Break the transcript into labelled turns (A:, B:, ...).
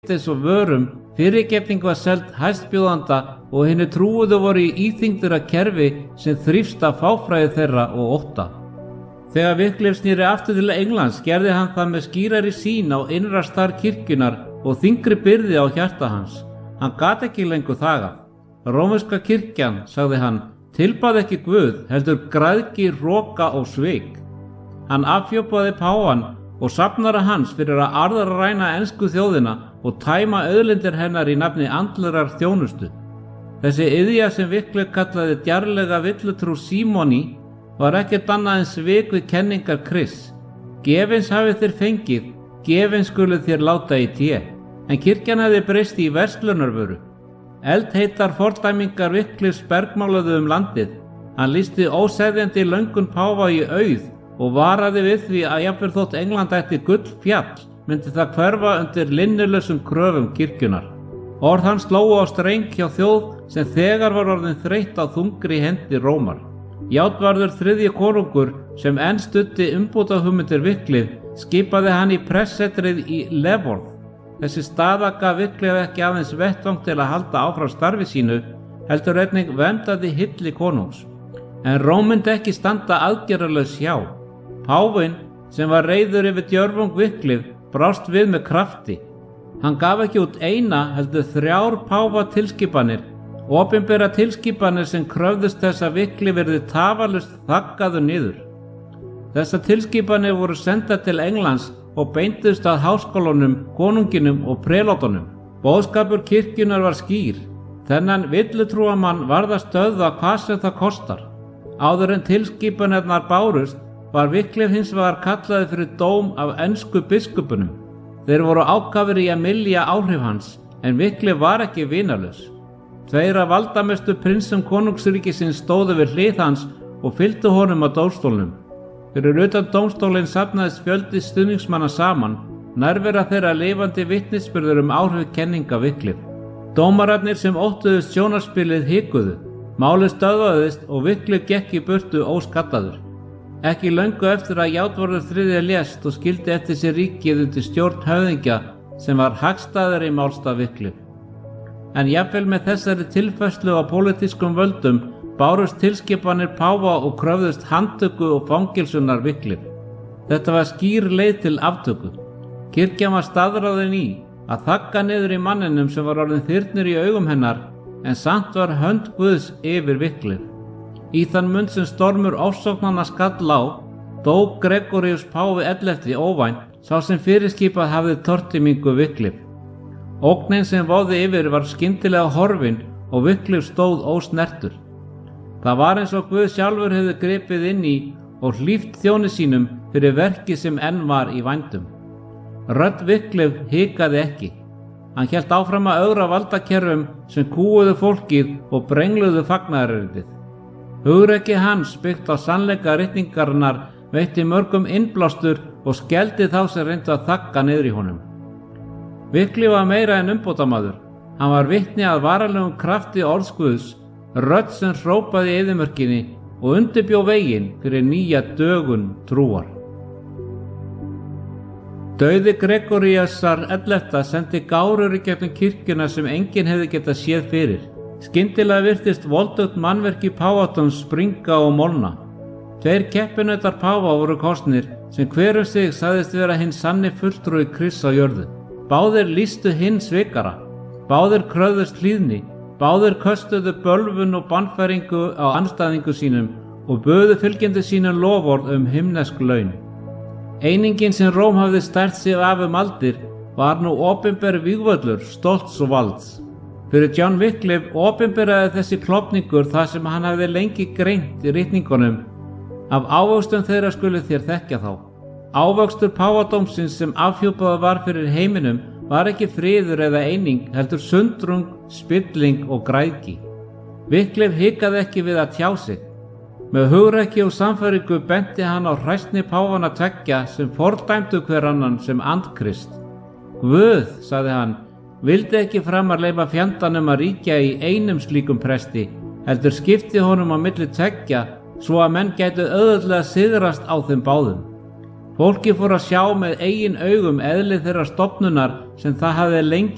A: eins og vörum, fyrirgefning var seld hæstbjóðanda og hinni trúuðu voru í íþyngdara kerfi sem þrífst af fáfræði þeirra og ótta. Þegar Wycliffe snýri aftur til Englands gerði hann það með skýrari sýn á innra starf kirkjunnar og þyngri byrði á hjarta hans. Hann gat ekki lengur þagað. Rómverska kirkjan, sagði hann, tilbað ekki Guð, heldur græðgi, hroka og svik. Hann afhjúpaði páfann og safnara hans fyrir að arðræna ensku þjóðina og tæma auðlindir hennar í nafni andlegrar þjónustu. Þessi iðja sem Wycliffe kallaði djarflega villutrú símoni var ekkert annað en svik við kenningar Krists. Gefins hafið þér fengið, gefins skuluð þér láta í té. En kirkjan hefði breyst í verslunarvöru. Eldheitar fordæmingar Wycliffes bergmáluðu landið. Hann lýsti óseðjandi löngun páfa í auð og varaði við því að jafnvel þótt England ætti gullfjall myndi það hverfa undir linnulausum kröfum kirkjunnar. Orð hans slógu á streng hjá þjóð sem þegar var orðin þreytt á þungri hendi Rómar. Játvarður þriðji konungur sem enn studdi umbótahugmyndir Wycliffe skipaði hann í pressetrið í Leavenworth. Þessi staða gaf Wycliffe ekki aðeins vettvang til að halda áfram starfi sínu, heldur einnig verndaði hylli konungs. En Róm myndi ekki standa aðgerðalaus hjá. Páfinn, sem var reiður yfir djörfung Wycliffe, brást við með krafti. Hann gaf ekki út eina heldur 3 páfa tilskipanir, opinbera tilskipanir sem kröfðust þess að Wycliffe yrði tafarlaust þaggaður niður. Þessar tilskipanir voru sendar til Englands og beindust að háskólunum, konunginum og prelótunum. Boðskapur kirkjunnar var skýr. Þennan villutrúamann varð að stöðva hvað sem það kostar. Áður en tilskipanirnar bárust var Wycliffe hins vegar kallaði fyrir dóm af ensku biskupunum. Þeir voru ákafir í að mylja áhrif hans, en Wycliffe var ekki vinalaus. 2 af valdamestu prinsum konungsríkisins stóðu við hlið hans og fylgdu honum á dómstólnum. Fyrir utan dómstólinn safnaðist fjöldi stuðningsmanna saman, nærvera þeirra lifandi vitnisburður áhrif kenninga Wycliffe. Dómararnir sem óttuðust sjónarspilið hikuðu. Málið stöðvaðist og Wycliffe gekk í burtu óskallaður. Ekki löngu eftir að Játvarður III lést og skildi eftir sér ríkið undir stjórn höfðingja sem var hagstæðari í málstað Wycliffe. En jafnvel með þessari tilfærslu á pólitískum völdum bárust tilskipanir páfa og kröfðust handtöku og fangilsunar Wycliffe. Þetta var skýr leið til aftöku. Kirkjan var staðráðin í að þagga niður í manninum sem var orðinn þyrnir í augum hennar, en samt var hönd Guðs yfir Wycliffe. Í þann mund sem stormur ofsóknanna skall á, dó Gregorius páfi 11. óvænt, sá sem fyrirskipað hafði tortímingu Wycliffe. Ógnin sem váði yfir var skyndilega horfin og Wycliffe stóð ósnertur. Það var eins og Guð sjálfur hefði gripið inn í og hlíft þjóni sínum fyrir verki sem enn var í vændum. Rödd Wycliffe hikaði ekki. Hann hélt áfram að ögra valdakerfum sem kúuðu fólkið og brengluðu fagnaðarerindið. Hugrekki hans byggt á sannleika ritningarinnar veitti mörgum innblástur og skeldi þá sem reyndu að þagga niður í honum. Wycliffe var meira en umbótamaður. Hann var vitni að varanlegum krafti orðs Guðs, rödd sem hrópaði í eyðimörkinni og undirbjó veginn fyrir nýja dögun trúar. Dauði Gregoriusar 11. sendi gárur í gegnum kirkjuna sem enginn hefði getað séð fyrir. Skyndilega virtist voldugt mannverki páfatans springa og molna. 2 keppinautar páfa voru kosnir sem hver sig sagðist vera hinn sanni fulltrúi Krists á jörðu. Báðir lýstu hinn svikara. Báðir kröfðust hlýðni. Báðir köstuðu bölvun og bannfæringu á andstæðingu sínum og buðu fylgjandi sínum loforð himnesk laun. Einingin sem Róm hafði stært sig af aldir var nú opinber vígvöllur stolts og valds. Fyrir John Wycliffe opinberaði þessi klofningur það sem hann hafði lengi greint í ritningunum. Af ávöxtum þeirra skuluð þér þekkja þá. Ávöxtur páfadómsins sem afhjúpaður var fyrir heiminum var ekki friður eða eining, heldur sundrung, spilling og græðgi. Wycliffe hikaði ekki við að tjá sig. Með hugrekki og sannfæringu benti hann á hræsni páfanna tveggja sem fordæmdu hver annan sem andkrist. Guð, sagði hann, vildi ekki framar leyfa fjandanum að ríkja í einum slíkum presti, heldur skipti honum á milli tveggja svo að menn gætu auðveldlega sigrast á þeim báðum. Fólki fór að sjá með eigin augum eðli þeirra stofnunar sem það hafði lengi